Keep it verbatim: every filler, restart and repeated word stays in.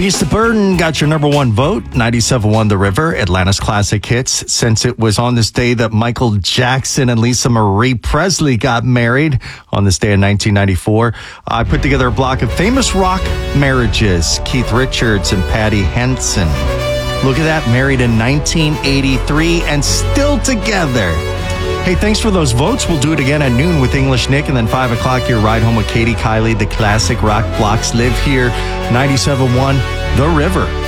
Beast of Burden got your number one vote. ninety-seven point one The River, Atlanta's classic hits. Since it was on this day that Michael Jackson and Lisa Marie Presley got married, on this day in nineteen ninety-four, I put together a block of famous rock marriages. Keith Richards and Patty Henson. Look at that, married in nineteen eighty-three and still together. Hey, thanks for those votes. We'll do it again at noon with English Nick, and then five o'clock, your ride home with Katie Kylie. The classic rock blocks live here. ninety-seven point one The River.